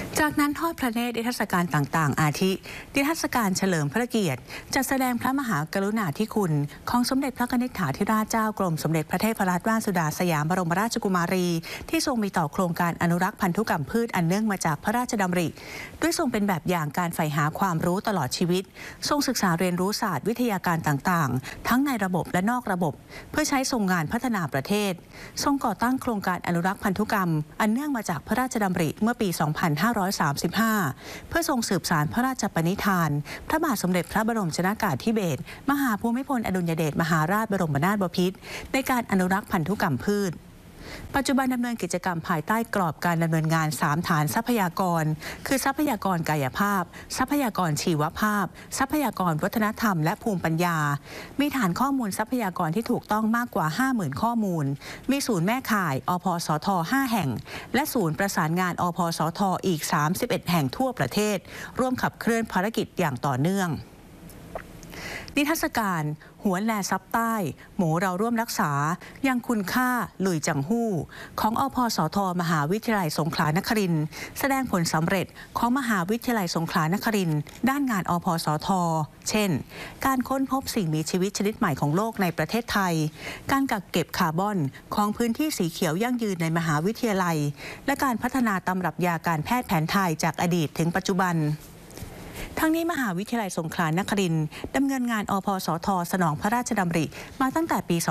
จากนั้นทอดพระเนตรนิทรรศการต่างๆอาทินิทรรศการเฉลิมพระเกียรติจัดแสดงพระมหากรุณาธิคุณของสมเด็จพระกนิษฐาธิราชเจ้ากรมสมเด็จพระเทพรัตนราชสุดาสยามบรมราชกุมารีที่ทรงมีต่อโครงการอนุรักษ์พันธุกรรมพืชอันเนื่องมาจากพระราชดำริด้วยทรงเป็นแบบอย่างการใฝ่หาความรู้ตลอดชีวิตทรงศึกษาเรียนรู้ศาสตร์วิทยาการต่างๆทั้งในระบบและนอกระบบเพื่อใช้ทรงงานพัฒนาประเทศทรงก่อตั้งโครงการอนุรักษ์พันธุกรรมอันเนื่องมาจากพระราชดำริเมื่อปี 2535 เพื่อทรงสืบสานพระราชปณิธานพระบาทสมเด็จพระบรมชนกาธิเบศรมหาภูมิพลอดุลยเดชมหาราชบรมนาถบพิตรในการอนุรักษ์พันธุกรรมพืชปัจจุบันดำเนินกิจกรรมภายใต้กรอบการดำเนินงาน3ฐานทรัพยากรคือทรัพยากรกายภาพทรัพยากรชีวภาพทรัพยากรวัฒนธรรมและภูมิปัญญามีฐานข้อมูลทรัพยากรที่ถูกต้องมากกว่า 50,000 ข้อมูลมีศูนย์แม่ข่ายอพสท5 แห่งและศูนย์ประสานงานอพสทอีก31 แห่งทั่วประเทศร่วมขับเคลื่อนภารกิจอย่างต่อเนื่องนิทรรศการหัวแลซับใต้หมูเราร่วมรักษายังคุณค่าหลุยจังหู้ของอพสทมหาวิทยาลัยสงขลานครินทร์แสดงผลสำเร็จของมหาวิทยาลัยสงขลานครินทร์ด้านงานอพสทเช่นการค้นพบสิ่งมีชีวิตชนิดใหม่ของโลกในประเทศไทยการกักเก็บคาร์บอนของพื้นที่สีเขียวยั่งยืนในมหาวิทยาลัยและการพัฒนาตำรับยาการแพทย์แผนไทยจากอดีตถึงปัจจุบันทั้งนี้มหาวิทยาลัยสงขลานครินทร์ดำเนินงานอพสทสนองพระราชดำริมาตั้งแต่ปี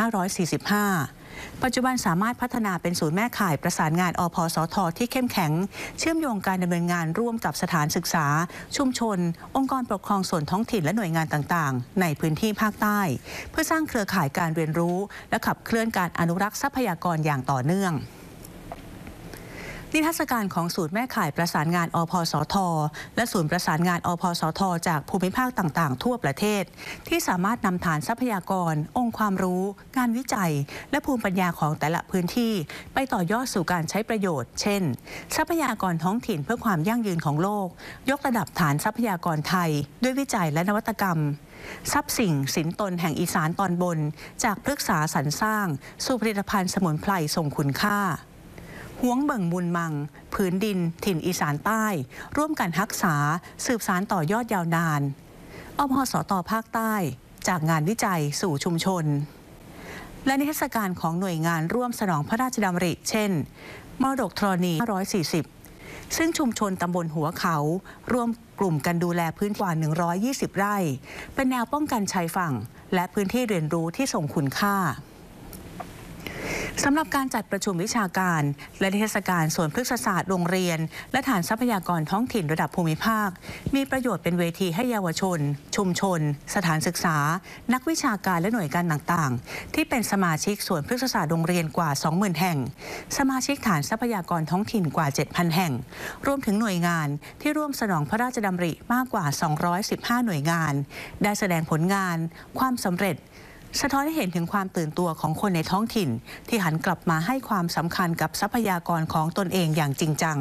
2545 ปัจจุบันสามารถพัฒนาเป็นศูนย์แม่ข่ายประสานงานอพสทที่เข้มแข็งเชื่อมโยงการดำเนินงานร่วมกับสถานศึกษาชุมชนองค์กรปกครองส่วนท้องถิ่นและหน่วยงานต่างๆในพื้นที่ภาคใต้เพื่อสร้างเครือข่ายการเรียนรู้และขับเคลื่อนการอนุรักษ์ทรัพยากรอย่างต่อเนื่องนิทรรศการของศูนย์แม่ข่ายประสานงานอพสทและศูนย์ประสานงานอพสทจากภูมิภาคต่างๆทั่วประเทศที่สามารถนำฐานทรัพยากรองค์ความรู้งานวิจัยและภูมิปัญญาของแต่ละพื้นที่ไปต่อยอดสู่การใช้ประโยชน์เช่นทรัพยากรท้องถิ่นเพื่อความยั่งยืนของโลกยกระดับฐานทรัพยากรไทยด้วยวิจัยและนวัตกรรมทรัพย์สิ่งสินตนแห่งอีสานตอนบนจากพฤกษาสรรสร้างสู่ผลิตภัณฑ์สมุนไพรทรงคุณค่าหวงเบิ่งบุญมังผืนดินถิ่นอีสานใต้ร่วมกันรักษาสืบสานต่อยอดยาวนานอพสตภาคใต้จากงานวิจัยสู่ชุมชนและนิทรรศการของหน่วยงานร่วมสนองพระราชดำริเช่นมรดกธรณี540ซึ่งชุมชนตำบลหัวเขาร่วมกลุ่มกันดูแลพื้นที่กว่า120 ไร่เป็นแนวป้องกันชายฝั่งและพื้นที่เรียนรู้ที่ทรงคุณค่าสำหรับการจัดประชุมวิชาการและนิทรรศการสวนพฤกษศาสตร์โรงเรียนและฐานทรัพยากรท้องถิ่นระดับภูมิภาคมีประโยชน์เป็นเวทีให้เยาวชนชุมชนสถานศึกษานักวิชาการและหน่วยงานต่างๆที่เป็นสมาชิกสวนพฤกษศาสตร์โรงเรียนกว่า 20,000 แห่งสมาชิกฐานทรัพยากรท้องถิ่นกว่า 7,000 แห่งรวมถึงหน่วยงานที่ร่วมสนองพระราชดำริมากกว่า215หน่วยงานได้แสดงผลงานความสำเร็จสะท้อนให้เห็นถึงความตื่นตัวของคนในท้องถิ่นที่หันกลับมาให้ความสำคัญกับทรัพยากรของตนเองอย่างจริงจัง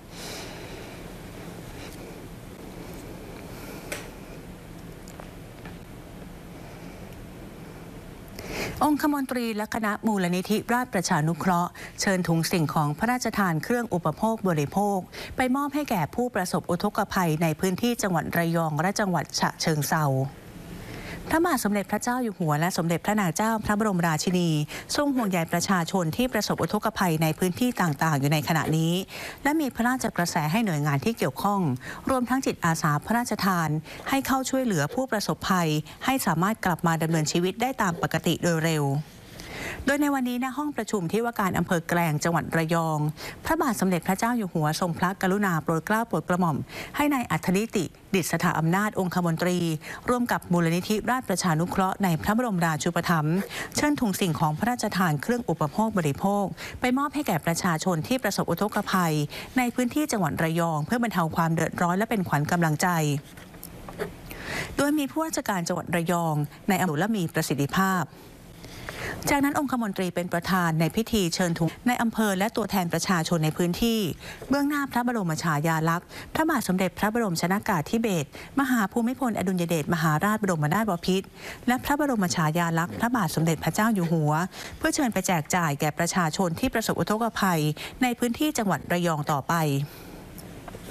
องคมนตรีและคณะมูลนิธิราชประชานุเคราะห์เชิญถุงสิ่งของพระราชทานเครื่องอุปโภคบริโภคไปมอบให้แก่ผู้ประสบอุทกภัยในพื้นที่จังหวัดระยองและจังหวัดฉะเชิงเทราพระบาทสมเด็จพระเจ้าอยู่หัวและสมเด็จพระนางเจ้าพระบรมราชินีทรงห่วงใยประชาชนที่ประสบอุทกภัยในพื้นที่ต่างๆอยู่ในขณะนี้และมีพระราชกระแสให้หน่วยงานที่เกี่ยวข้องรวมทั้งจิตอาสาพระราชทานให้เข้าช่วยเหลือผู้ประสบภัยให้สามารถกลับมาดำเนินชีวิตได้ตามปกติโดยเร็วโดยในวันนี้ณห้องประชุมที่ว่าการอำเภอแกลงจังหวัดระยองพระบาทสมเด็จพระเจ้าอยู่หัวทรงพระกรุณาโปรดเกล้าโปรดกระหม่อมให้นายอัธนิติดิษฐาอำนาจองคมนตรีร่วมกับมูลนิธิราชประชานุเคราะห์ในพระบรมราชูปถัมภ์เชิญถุงสิ่งของพระราชทานเครื่องอุปโภคบริโภคไปมอบให้แก่ประชาชนที่ประสบอุทกภัยในพื้นที่จังหวัดระยองเพื่อบรรเทาความเดือดร้อนและเป็นขวัญกำลังใจโดยมีผู้ว่าราชการจังหวัดระยองในอำเภอและมีประสิทธิภาพจากนั้นองคมนตรีเป็นประธานในพิธีเชิญถุงในอำเภอและตัวแทนประชาชนในพื้นที่เบื้องหน้าพระบรมฉายาลักษณ์พระบาทสมเด็จพระบรมชนกาธิเบศรมหาภูมิพลอดุลยเดชมหาราชบรมนาถบพิตรและพระบรมฉายาลักษณ์พระบาทสมเด็จพระเจ้าอยู่หัวเพื่อเชิญไปแจกจ่ายแก่ประชาชนที่ประสบอุทกภัยในพื้นที่จังหวัดระยองต่อไป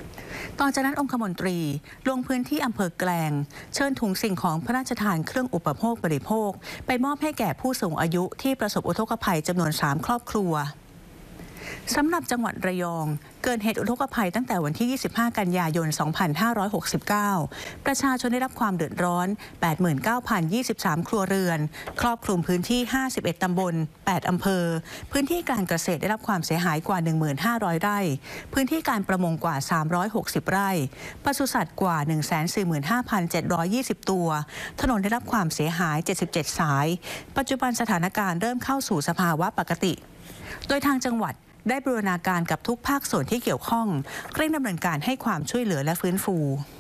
ต่อจากนั้นองคมนตรีลงพื้นที่อำเภอแกลงเชิญถุงสิ่งของพระราชทานเครื่องอุปโภคบริโภคไปมอบให้แก่ผู้สูงอายุที่ประสบอุทกภัยจำนวน3 ครอบครัวสำหรับจังหวัดระยองเกิดเหตุอุทกภัยตั้งแต่วันที่ 25 กันยายน 2569 ประชาชนได้รับความเดือดร้อน 89,023 ครัวเรือนครอบคลุมพื้นที่ 51 ตำบล 8 อำเภอพื้นที่การเกษตรได้รับความเสียหายกว่า 1,500 ไร่พื้นที่การประมงกว่า 360 ไร่ปศุสัตว์กว่า 145,720 ตัวถนนได้รับความเสียหาย 77 สายปัจจุบันสถานการณ์เริ่มเข้าสู่สภาวะปกติโดยทางจังหวัดได้บูรณาการกับทุกภาคส่วนที่เกี่ยวข้องเร่งดำเนินการให้ความช่วยเหลือและฟื้นฟู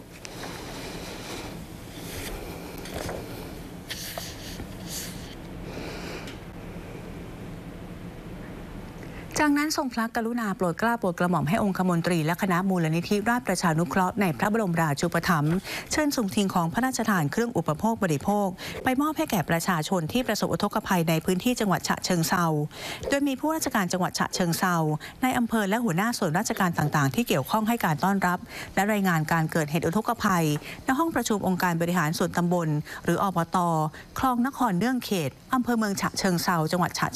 จากนั้นทรงพระกรุณาโปรดเกล้าโปรดกระหม่อมให้องคมนตรีและคณะมูลนิธิราชประชานุเคราะห์ในพระบรมราชูปถัมภ์เชิญสุ่มทิ้งของพระราชทานเครื่องอุปโภคบริโภคไปมอบให้แก่ประชาชนที่ประสบอุทกภัยในพื้นที่จังหวัดฉะเชิงเทราโดยมีผู้ราชการจังหวัดฉะเชิงเทราในอำเภอและหัวหน้าส่วนราชการต่างๆที่เกี่ยวข้องให้การต้อนรับและรายงานการเกิดเหตุอุทกภัยณห้องประชุมองค์การบริหารส่วนตำบลหรืออบต.คลองนครเนื่องเขตอำเภอเมืองฉะเชิงเทราจังหวัดฉะ